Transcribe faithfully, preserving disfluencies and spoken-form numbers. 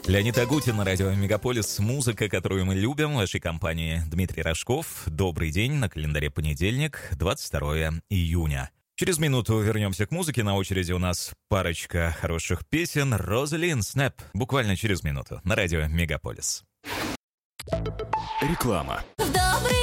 Леонид Агутин на радио «Мегаполис». Музыка, которую мы любим. В вашей компании Дмитрий Рожков. Добрый день. На календаре понедельник, двадцать второе июня. Через минуту вернемся к музыке. На очереди у нас парочка хороших песен. Розалин Снэп. Буквально через минуту. На радио «Мегаполис». Реклама.